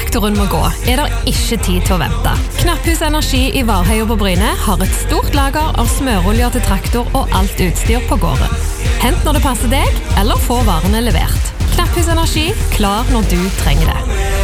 traktoren må gå, det ikke tid til å vente. Knapphus Energi i Varheia på Bryne har et stort lager av smøroljer til traktor og alt utstyr på gården. Hent når det passer deg, eller få varene levert. Knapphus Energi, klar når du trenger det.